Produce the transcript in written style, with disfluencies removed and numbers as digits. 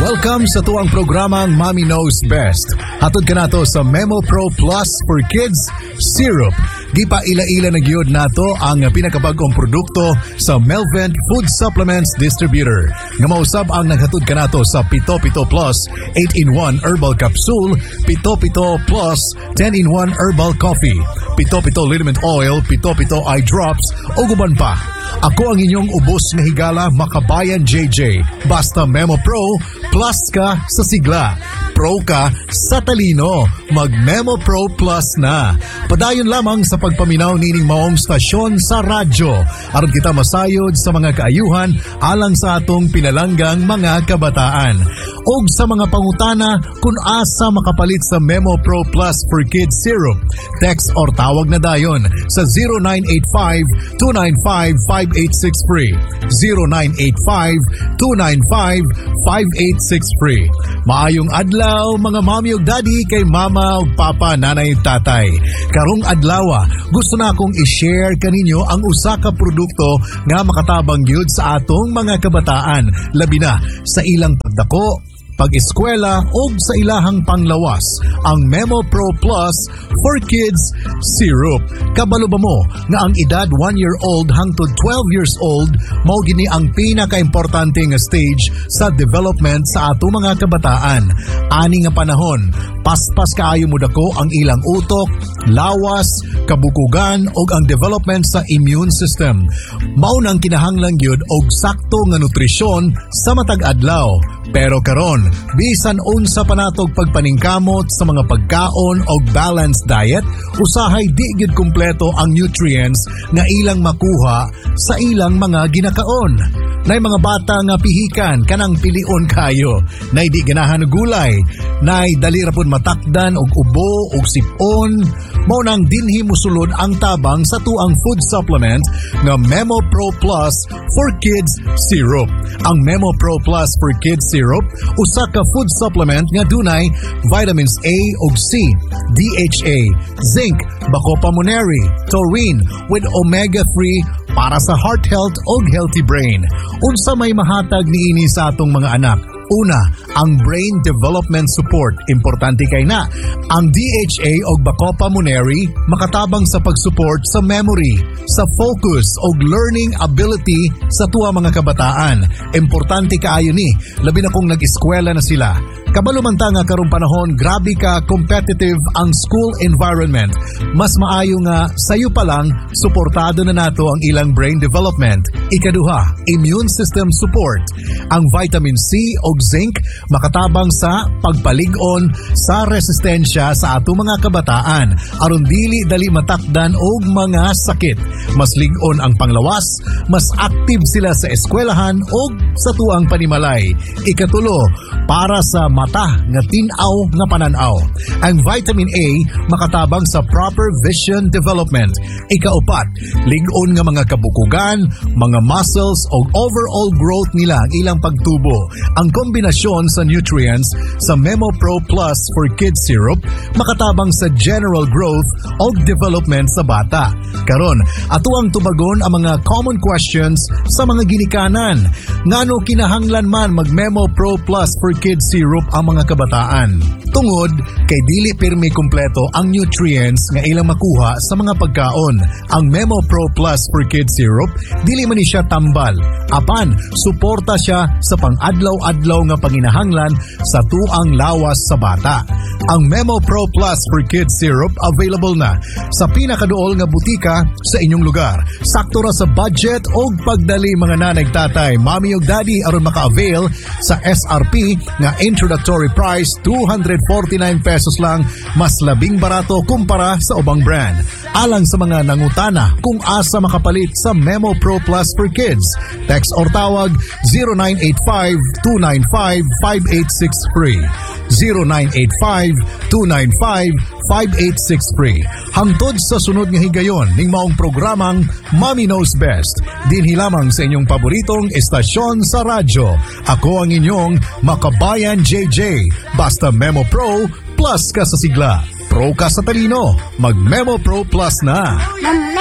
Welcome sa tuwang programang Mommy Knows Best. Hatod ka nato sa Memo Pro Plus for Kids Syrup. Gipa ila-ila na giyod nato ang pinakabagong produkto sa Melvent Food Supplements Distributor. Nga mausab ang naghatod ka nato sa Pito Pito Plus 8-in-1 Herbal Capsule, Pito Pito Plus 10-in-1 Herbal Coffee, Pito Pito Liniment Oil, Pito Pito Eye Drops o guban pa. Ako ang inyong ubos na higala, Makabayan JJ. Basta Memo Pro, plus ka sa sigla. Pro ka sa talino. Mag-Memo Pro Plus na. Padayon lamang sa pagpaminaw nining maong stasyon sa radyo. Aron kita masayod sa mga kaayuhan alang sa atong pinalanggang mga kabataan. Og sa mga pangutana kung asa makapalit sa Memo Pro Plus for Kids Syrup, text or tawag na dayon sa 0985-295-5863. 0985-295-5863. Maayong adlaw mga mami ug daddy, kay mama ug papa, nanay ug tatay. Karong adlaw gusto na akong i-share kaninyo ang usa ka produkto nga makatabang gyud sa atong mga kabataan, labi na sa ilang pagdako, pag-eskwela o sa ilahang panglawas, ang Memo Pro Plus for Kids Syrup. Kabalo ba mo nga ang edad 1-year-old hangtod 12 years old mao gini ang pinaka-importante nga stage sa development sa ato mga kabataan. Ani nga panahon, paspas kaayo mo dako ang ilang utok, lawas, kabukugan o ang development sa immune system. Mao nang kinahanglan gyud og sakto nga nutrisyon sa matag adlaw. Pero karon, bisan unsa pa natog pagpaningkamot sa mga pagkaon o balanced diet, usahay di gyud kumpleto ang nutrients nga ilang makuha sa ilang mga ginakaon. Nay mga bata nga pihikan kanang pilion kayo, nay di ganahan og gulay, nay dali ra pud matakdan og ubo og sipon. Mao nang dinhi mosulod ang tabang sa tuang food supplement nga Memo Pro Plus for Kids Syrup. Ang Memo Pro Plus for Kids Syrup usa ka food supplement nga dunay vitamins A ug C, DHA, zinc, bacopamonary, taurine with omega-3 para sa heart health o healthy brain. Unsa may mahatag niini sa atong mga anak? Una, ang brain development support. Importante kay na. Ang DHA o bacopamonary makatabang sa pag-support sa memory, sa focus o learning ability sa tuwa mga kabataan. Importante kaayo ni, labi na kung nag-eskwela na sila. Kabalo man ta nga karong panahon, grabe ka competitive ang school environment. Mas maayo nga sayo pa lang suportado na nato ang ilang brain development. Ikaduha, immune system support. Ang vitamin C o zinc makatabang sa pagpalig-on sa resistensya sa ato mga kabataan aron dili dali matakdan og mga sakit. Mas lig-on ang panglawas, mas active sila sa eskwelahan og sa tuang panimalay. Ikatulo, para sa mata nga tin-aw nga pananaw. Ang vitamin A makatabang sa proper vision development. Ikaupat, lig-on nga mga kabukugan, mga muscles o overall growth nila ang ilang pagtubo. Ang kombinasyon sa nutrients sa Memo Pro Plus for Kids Syrup makatabang sa general growth o development sa bata. Karon, ato ang tubagon ang mga common questions sa mga ginikanan. Ngano kinahanglan man mag Memo Pro Plus for Kids Syrup ang mga kabataan? Tungod kay dili pirmi kumpleto ang nutrients nga ilang makuha sa mga pagkaon. Ang Memo Pro Plus for Kids Syrup dili man ni siya tambal. Apan, suporta siya sa pang-adlaw-adlaw nga panginahanglan sa tuang lawas sa bata. Ang Memo Pro Plus for Kids Syrup available na sa pinakaduol nga butika sa inyong lugar. Sakto ra sa budget o pagdali mga nanay, tatay, mami ug daddy aron maka-avail sa SRP nga introductory price 249 pesos lang, mas labing barato kumpara sa ubang brand. Alang sa mga nangutana kung asa makapalit sa Memo Pro Plus for Kids, text or tawag 0985-295-5863. 0985-295-5863. Hangtod sa sunod nga higayon ning maong programang Mommy Knows Best, dinhi lamang sa inyong paboritong estasyon sa radyo. Ako ang inyong Makabayan JJ. Basta Memo Pro, plus ka sa sigla. Pro ka sa talino. Mag Memo Pro Plus na.